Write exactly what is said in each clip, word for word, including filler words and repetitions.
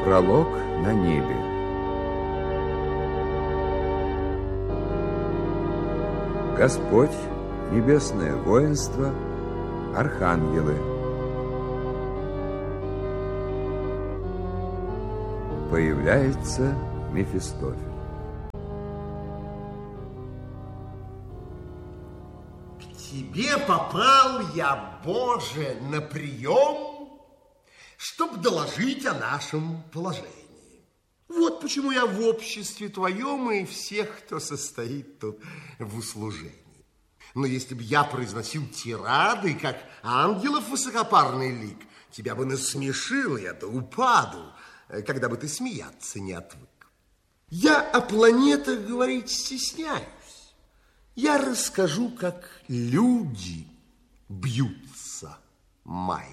Пролог на небе. Господь, небесное воинство, архангелы. Появляется Мефистофель. К тебе попал я, Боже, на прием, чтоб доложить о нашем положении. Вот почему я в обществе твоем и всех, кто состоит тут в услужении. Но если бы я произносил тирады, как ангелов высокопарный лик, тебя бы насмешил я до упаду, когда бы ты смеяться не отвык. Я о планетах говорить стесняюсь. Я расскажу, как люди бьются, маясь.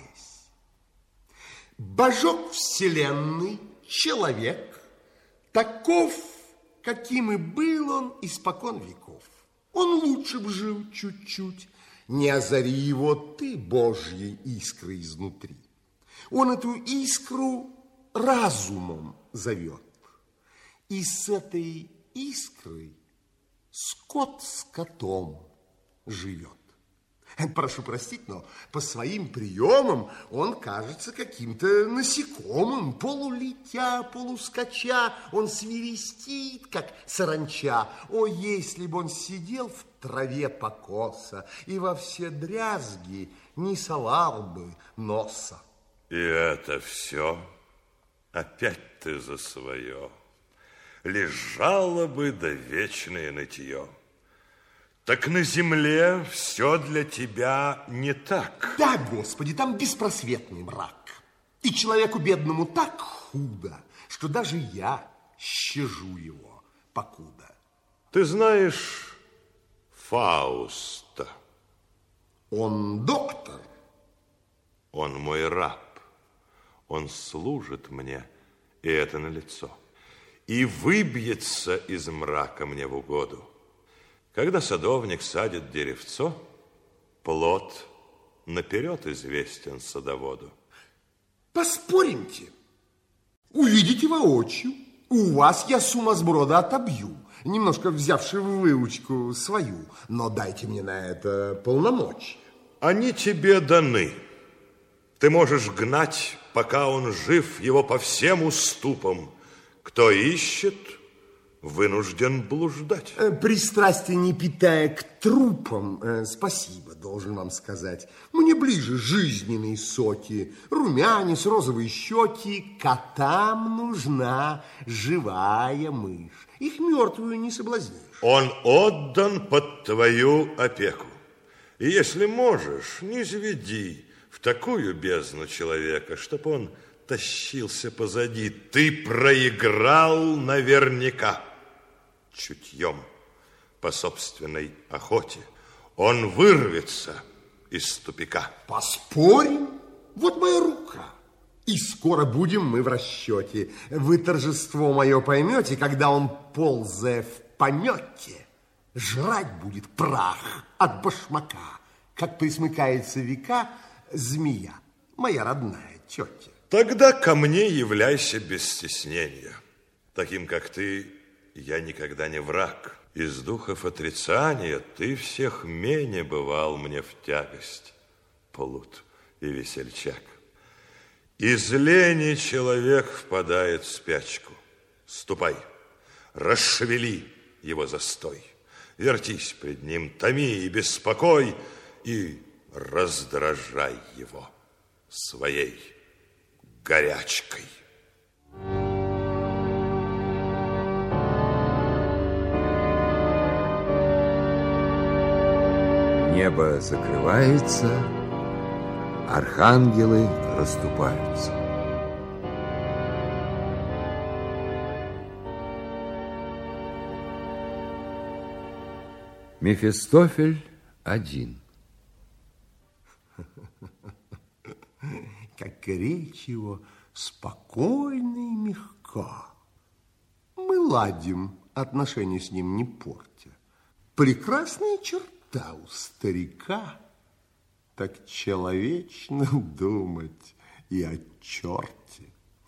Божок вселенной, человек, таков, каким и был он испокон веков. Он лучше б жил чуть-чуть, не озари его ты Божьей искрой изнутри. Он эту искру разумом зовет. И с этой искрой скот с котом живет. Прошу простить, но по своим приемам он кажется каким-то насекомым, полулетя, полускача, он свирестит, как саранча. О, если бы он сидел в траве покоса и во все дрязги не совал бы носа. И это все опять ты за свое. Лежало бы да вечное нытье. Так на земле все для тебя не так. Да, Господи, там беспросветный мрак. И человеку бедному так худо, что даже я щажу его покуда. Ты знаешь Фауста? Он доктор. Он мой раб. Он служит мне, и это налицо. И выбьется из мрака мне в угоду. Когда садовник садит деревцо, плод наперед известен садоводу. Поспоримте, увидите воочию. У вас я сумасброда отобью, немножко взявши в выучку свою, но дайте мне на это полномочия. Они тебе даны. Ты можешь гнать, пока он жив, его по всем уступам. Кто ищет, вынужден блуждать. Пристрастие не питая к трупам, спасибо, должен вам сказать. Мне ближе жизненные соки, румянец, розовые щеки. Котам нужна живая мышь. Их мертвую не соблазнишь. Он отдан под твою опеку. И если можешь, не заведи в такую бездну человека, чтоб он тащился позади. Ты проиграл наверняка. Чутьем, по собственной охоте, он вырвется из тупика. Поспорим? Вот моя рука. И скоро будем мы в расчете. Вы торжество мое поймете, когда он, ползая в помете, жрать будет прах от башмака, как присмыкается века змея, моя родная тетя. Тогда ко мне являйся без стеснения. Таким, как ты, я никогда не враг. Из духов отрицания ты всех менее бывал мне в тягость, плут и весельчак. Из лени человек впадает в спячку. Ступай, расшевели его застой. Вертись пред ним, томи и беспокой, и раздражай его своей горячкой. Небо закрывается, архангелы расступаются. Мефистофель один. Как речь его спокойна и мягка. Мы ладим, отношения с ним не портя. Прекрасная черта у старика. Так человечно думать и о черте.